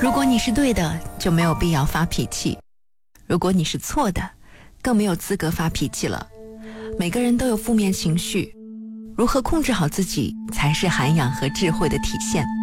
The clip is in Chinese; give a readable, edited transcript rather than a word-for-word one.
如果你是对的，就没有必要发脾气；如果你是错的，更没有资格发脾气了。每个人都有负面情绪，如何控制好自己，才是涵养和智慧的体现。